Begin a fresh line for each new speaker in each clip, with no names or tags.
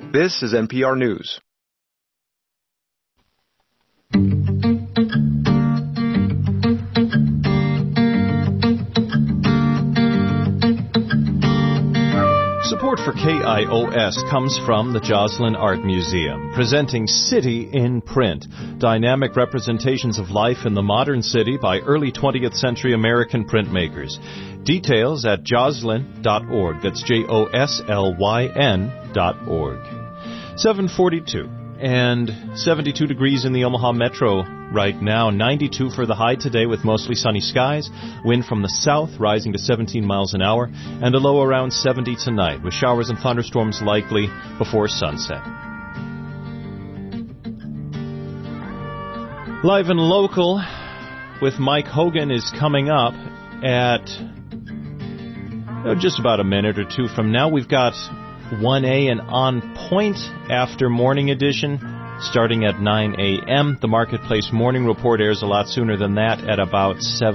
This is NPR News.
Support for KIOS comes from the Joslyn Art Museum, presenting City in Print, dynamic representations of life in the modern city by early 20th century American printmakers. Details at joslyn.org. That's JOSLYN.org. 742 and 72 degrees in the Omaha Metro right now. 92 for the high today with mostly sunny skies. Wind from the south rising to 17 miles an hour, and a low around 70 tonight with showers and thunderstorms likely before sunset. Live and Local with Mike Hogan is coming up at just about a minute or two from now. We've got 1A and On Point after Morning Edition starting at 9 a.m. The Marketplace Morning Report airs a lot sooner than that at about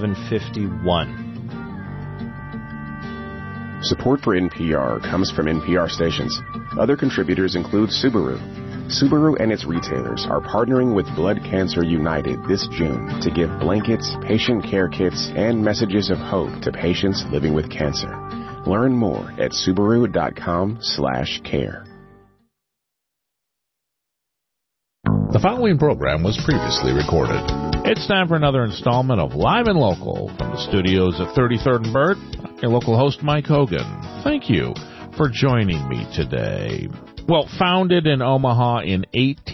7:51.
Support for NPR comes from NPR stations. Other contributors include Subaru. Subaru and its retailers are partnering with Blood Cancer United this June to give blankets, patient care kits, and messages of hope to patients living with cancer. Learn more at Subaru.com/care.
The following program was previously recorded. It's time for another installment of Live and Local from the studios at 33rd and Burt. I'm your local host, Mike Hogan. Thank you for joining me today. Well, founded in Omaha in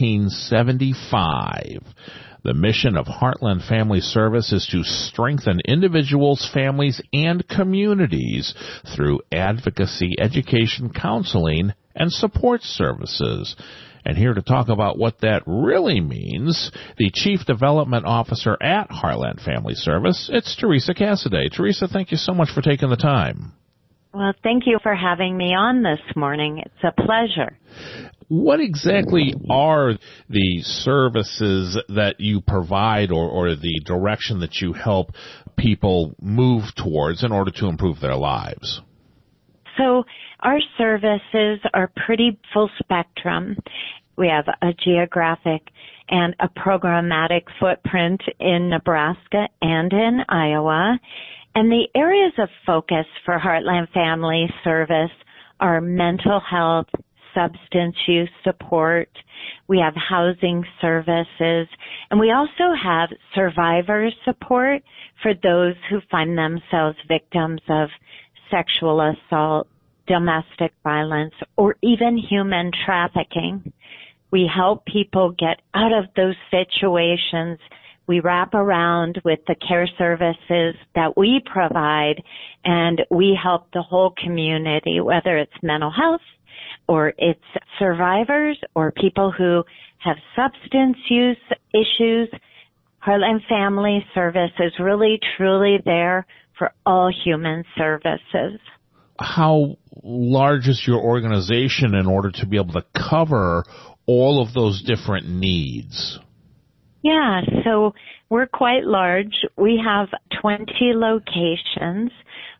1875, the mission of Heartland Family Service is to strengthen individuals, families, and communities through advocacy, education, counseling, and support services. And here to talk about what that really means, the Chief Development Officer at Heartland Family Service, it's Teresa Cassidy. Teresa, thank you so much for taking the time.
Well, thank you for having me on this morning. It's a pleasure.
What exactly are the services that you provide or the direction that you help people move towards in order to improve their lives?
So our services are pretty full spectrum. We have a geographic and a programmatic footprint in Nebraska and in Iowa. And the areas of focus for Heartland Family Service are mental health, substance use support. We have housing services, and we also have survivor support for those who find themselves victims of sexual assault, domestic violence, or even human trafficking. We help people get out of those situations. We wrap around with the care services that we provide, and we help the whole community, whether it's mental health or it's survivors or people who have substance use issues. Heartland Family Service is really, truly there for all human services.
How large is your organization in order to be able to cover all of those different needs?
Yeah, so we're quite large. We have 20 locations,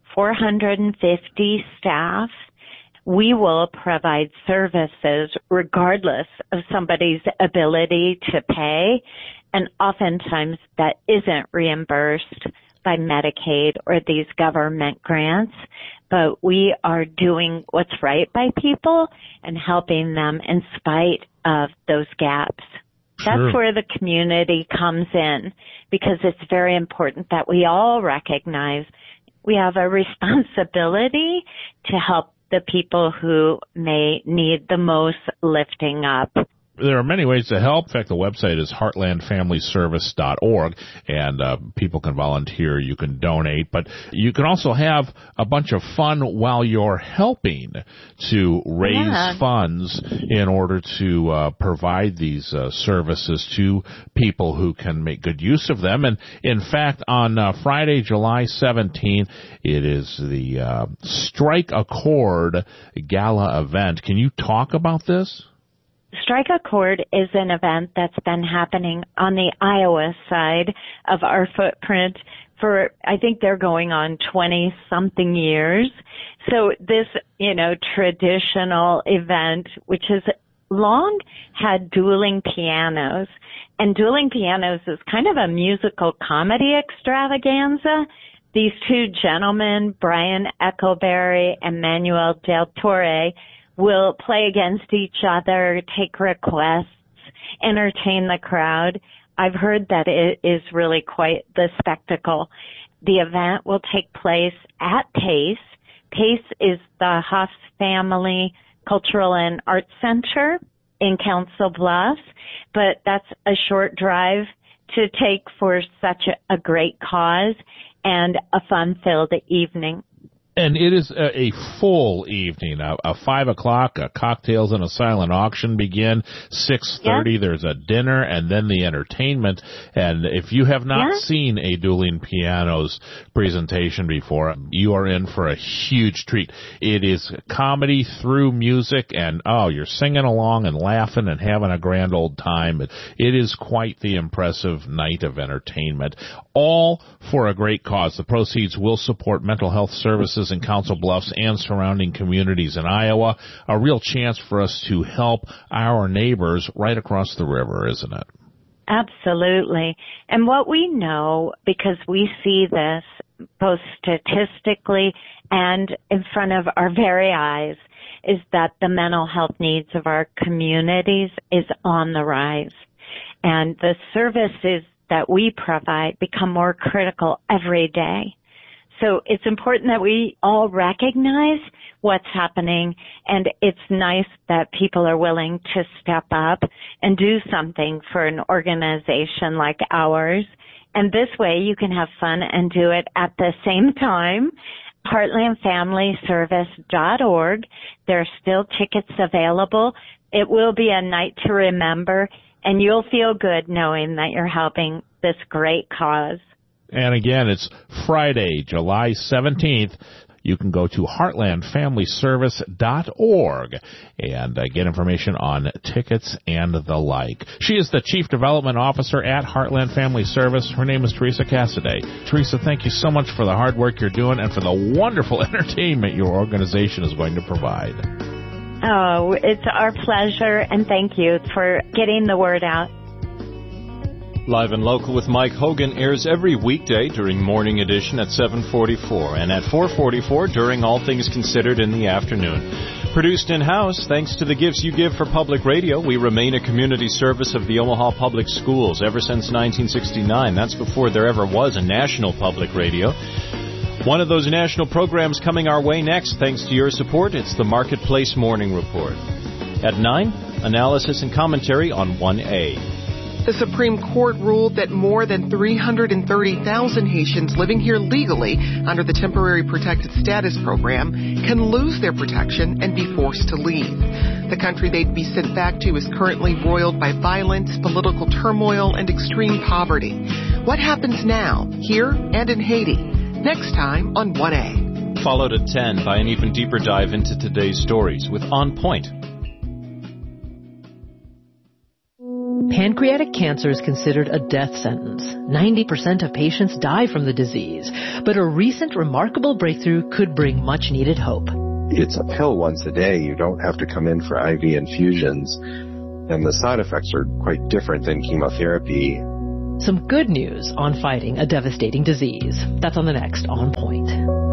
450 staff. We will provide services regardless of somebody's ability to pay, and oftentimes that isn't reimbursed by Medicaid or these government grants, but we are doing what's right by people and helping them in spite of those gaps.
Sure.
That's where the community comes in, because it's very important that we all recognize we have a responsibility to help the people who may need the most lifting up.
There are many ways to help. In fact, the website is heartlandfamilyservice.org, and people can volunteer, you can donate, but you can also have a bunch of fun while you're helping to raise funds in order to provide these services to people who can make good use of them. And in fact, on Friday, July 17th, it is the Strike a Chord Gala event. Can you talk about this?
Strike a Chord is an event that's been happening on the Iowa side of our footprint for, I think they're going on 20-something years. So this, traditional event, which is long had dueling pianos. And dueling pianos is kind of a musical comedy extravaganza. These two gentlemen, Brian Eckelberry and Manuel del Torre, will play against each other, take requests, entertain the crowd. I've heard that it is really quite the spectacle. The event will take place at PACE. PACE is the Haas Family Cultural and Arts Center in Council Bluffs, but that's a short drive to take for such a great cause and a fun-filled evening.
And it is a full evening. 5 o'clock, cocktails and a silent auction begin. 6:30, There's a dinner, and then the entertainment. And if you have not seen a Dueling Pianos presentation before, you are in for a huge treat. It is comedy through music, and you're singing along and laughing and having a grand old time. It is quite the impressive night of entertainment, all for a great cause. The proceeds will support mental health services in Council Bluffs and surrounding communities in Iowa. A real chance for us to help our neighbors right across the river, isn't it?
Absolutely. And what we know, because we see this both statistically and in front of our very eyes, is that the mental health needs of our communities is on the rise. And the services that we provide become more critical every day. So it's important that we all recognize what's happening, and it's nice that people are willing to step up and do something for an organization like ours. And this way you can have fun and do it at the same time. HeartlandFamilyService.org. There are still tickets available. It will be a night to remember, and you'll feel good knowing that you're helping this great cause.
And again, it's Friday, July 17th. You can go to HeartlandFamilyService.org and get information on tickets and the like. She is the Chief Development Officer at Heartland Family Service. Her name is Teresa Cassidy. Teresa, thank you so much for the hard work you're doing and for the wonderful entertainment your organization is going to provide.
Oh, it's our pleasure, and thank you for getting the word out.
Live and Local with Mike Hogan airs every weekday during Morning Edition at 7:44 and at 4:44 during All Things Considered in the afternoon. Produced in-house, thanks to the gifts you give for public radio, we remain a community service of the Omaha Public Schools ever since 1969. That's before there ever was a national public radio. One of those national programs coming our way next, thanks to your support. It's the Marketplace Morning Report. At 9, analysis and commentary on 1A.
The Supreme Court ruled that more than 330,000 Haitians living here legally under the Temporary Protected Status Program can lose their protection and be forced to leave. The country they'd be sent back to is currently roiled by violence, political turmoil, and extreme poverty. What happens now, here and in Haiti? Next time on 1A.
Followed at 10 by an even deeper dive into today's stories with On Point.
Pancreatic cancer is considered a death sentence. 90% of patients die from the disease, but a recent remarkable breakthrough could bring much-needed hope.
It's a pill once a day. You don't have to come in for IV infusions, and the side effects are quite different than chemotherapy.
Some good news on fighting a devastating disease. That's on the next On Point.